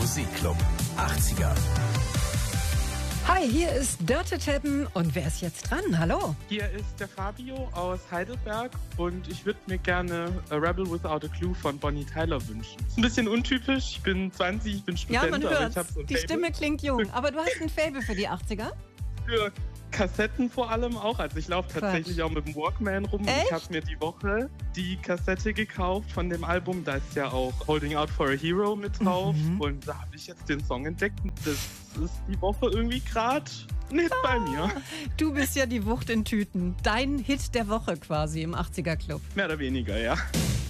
Musikclub 80er. Hi, hier ist Dörte Teppen und wer ist jetzt dran? Hallo. Hier ist der Fabio aus Heidelberg und ich würde mir gerne A Rebel Without a Clue von Bonnie Tyler wünschen. Ist ein bisschen untypisch, ich bin 20, ich bin Student, Ja, man aber hört, ich habe so ein die Faible Stimme klingt jung, aber du hast ein Faible für die 80er? für Kassetten vor allem auch. Also ich laufe tatsächlich auch mit dem Walkman rum. Echt? Ich habe mir die Woche die Kassette gekauft von dem Album. Da ist ja auch Holding Out for a Hero mit drauf. Und da habe ich jetzt den Song entdeckt. Das ist die Woche irgendwie gerade nicht bei mir. Du bist ja die Wucht in Tüten. Dein Hit der Woche quasi im 80er Club. Mehr oder weniger, ja.